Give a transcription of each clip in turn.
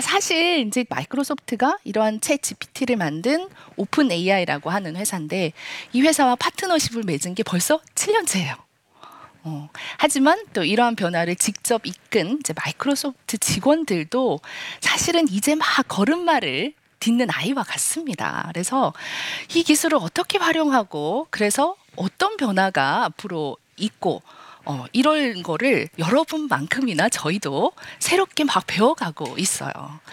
사실 이제 마이크로소프트가 이러한 챗 GPT를 만든 오픈 AI라고 하는 회사인데 이 회사와 파트너십을 맺은 게 벌써 7년째예요. 하지만 또 이러한 변화를 직접 이끈 이제 마이크로소프트 직원들도 사실은 이제 막 걸음마를 딛는 아이와 같습니다. 그래서 이 기술을 어떻게 활용하고 그래서 어떤 변화가 앞으로 있고 이런 거를 여러분만큼이나 저희도 새롭게 막 배워가고 있어요.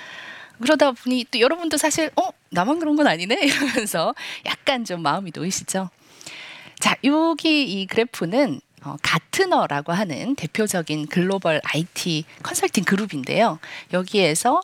그러다 보니 또 여러분도 사실 나만 그런 건 아니네 이러면서 약간 좀 마음이 놓이시죠? 자, 여기 이 그래프는 가트너라고 하는 대표적인 글로벌 IT 컨설팅 그룹인데요. 여기에서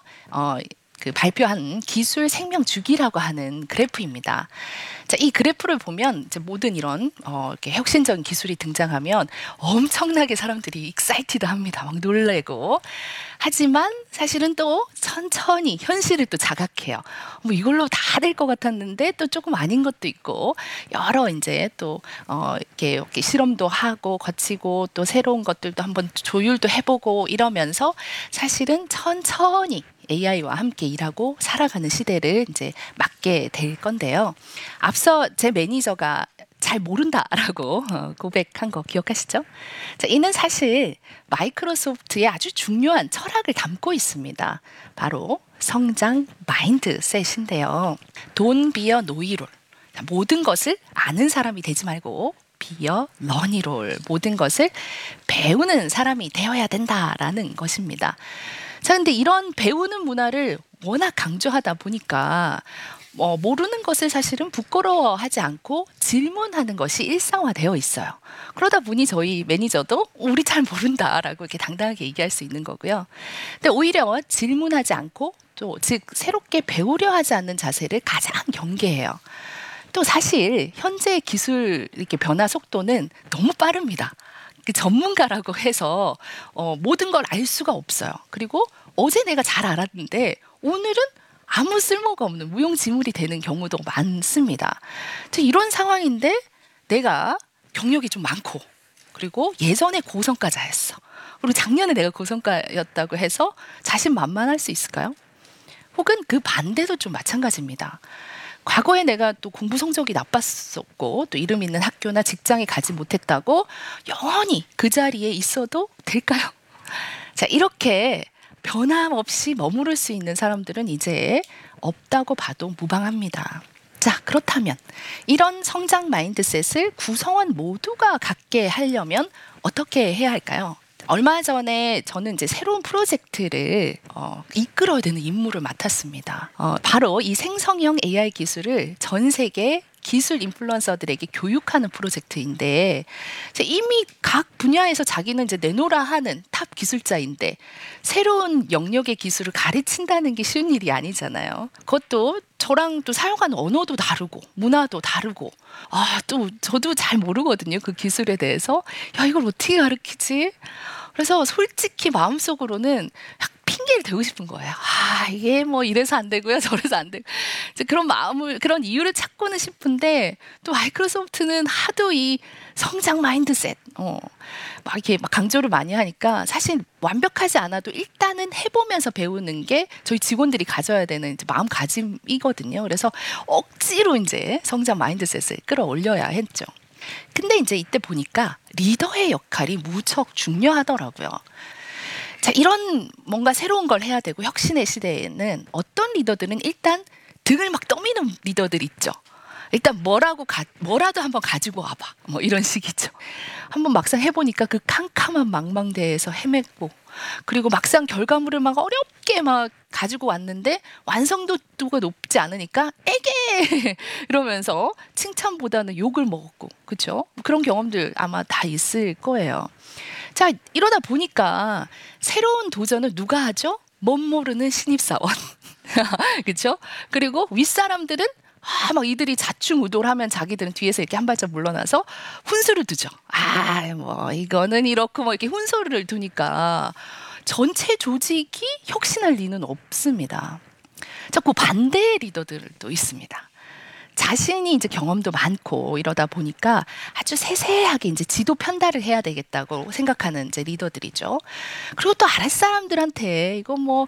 그 발표한 기술 생명 주기라고 하는 그래프입니다. 자, 이 그래프를 보면 이제 모든 이런 이렇게 혁신적인 기술이 등장하면 엄청나게 사람들이 익사이티드합니다. 막 놀래고. 하지만 사실은 또 천천히 현실을 또 자각해요. 뭐 이걸로 다 될 것 같았는데 또 조금 아닌 것도 있고 여러 이제 또 이렇게 실험도 하고 거치고 또 새로운 것들도 한번 조율도 해보고 이러면서 사실은 천천히 AI와 함께 일하고 살아가는 시대를 이제 맞게 될 건데요. 앞서 제 매니저가 잘 모른다라고 고백한 거 기억하시죠? 자, 이는 사실 마이크로소프트의 아주 중요한 철학을 담고 있습니다. 바로 성장 마인드셋인데요. Don't be a know-it-all. 모든 것을 아는 사람이 되지 말고 be a learn-it-all. 모든 것을 배우는 사람이 되어야 된다라는 것입니다. 자, 근데 이런 배우는 문화를 워낙 강조하다 보니까 모르는 것을 사실은 부끄러워하지 않고 질문하는 것이 일상화되어 있어요. 그러다 보니 저희 매니저도 우리 잘 모른다라고 이렇게 당당하게 얘기할 수 있는 거고요. 근데 오히려 질문하지 않고 또 즉 새롭게 배우려 하지 않는 자세를 가장 경계해요. 또 사실 현재 기술 이렇게 변화 속도는 너무 빠릅니다. 전문가라고 해서 모든 걸 알 수가 없어요. 그리고 어제 내가 잘 알았는데 오늘은 아무 쓸모가 없는 무용지물이 되는 경우도 많습니다. 이런 상황인데 내가 경력이 좀 많고 그리고 예전에 고성과자였어. 그리고 작년에 내가 고성과였다고 해서 자신만만할 수 있을까요? 혹은 그 반대도 좀 마찬가지입니다. 과거에 내가 또 공부 성적이 나빴었고 또 이름 있는 학교나 직장에 가지 못했다고 영원히 그 자리에 있어도 될까요? 자, 이렇게 변함없이 머무를 수 있는 사람들은 이제 없다고 봐도 무방합니다. 자, 그렇다면 이런 성장 마인드셋을 구성원 모두가 갖게 하려면 어떻게 해야 할까요? 얼마 전에 저는 이제 새로운 프로젝트를 이끌어야 되는 임무를 맡았습니다. 바로 이 생성형 AI 기술을 전 세계 기술 인플루언서들에게 교육하는 프로젝트인데 이미 각 분야에서 자기는 이제 내놓으라 하는 탑 기술자인데 새로운 영역의 기술을 가르친다는 게 쉬운 일이 아니잖아요. 그것도 저랑 또 사용하는 언어도 다르고 문화도 다르고 또 저도 잘 모르거든요. 그 기술에 대해서 이걸 어떻게 가르치지? 그래서 솔직히 마음속으로는 핑계를 대고 싶은 거예요. 이게 뭐 이래서 안 되고요, 저래서 안 되고. 이제 그런 이유를 찾고는 싶은데, 또 마이크로소프트는 하도 이 성장 마인드셋, 막 이렇게 막 강조를 많이 하니까 사실 완벽하지 않아도 일단은 해보면서 배우는 게 저희 직원들이 가져야 되는 이제 마음가짐이거든요. 그래서 억지로 이제 성장 마인드셋을 끌어올려야 했죠. 근데 이제 이때 보니까 리더의 역할이 무척 중요하더라고요. 자, 이런 뭔가 새로운 걸 해야 되고 혁신의 시대에는 어떤 리더들은 일단 등을 막 떠미는 리더들 있죠. 일단 뭐라도 한번 가지고 와봐. 뭐 이런 식이죠. 한번 막상 해보니까 그 캄캄한 망망대해에서 헤매고 그리고 막상 결과물을 막 어렵게 막 가지고 왔는데 완성도가 높지 않으니까 에게 이러면서 칭찬보다는 욕을 먹었고 그렇죠? 그런 경험들 아마 다 있을 거예요. 자, 이러다 보니까 새로운 도전을 누가 하죠? 멋 모르는 신입사원. 그렇죠? 그리고 윗사람들은 막 이들이 자충우돌하면 자기들은 뒤에서 이렇게 한 발짝 물러나서 훈수를 두죠. 뭐 이거는 이렇고 뭐 이렇게 훈수를 두니까 전체 조직이 혁신할 리는 없습니다. 자, 그 반대의 리더들도 있습니다. 자신이 이제 경험도 많고 이러다 보니까 아주 세세하게 이제 지도 편달을 해야 되겠다고 생각하는 이제 리더들이죠. 그리고 또 아랫사람들한테 이거 뭐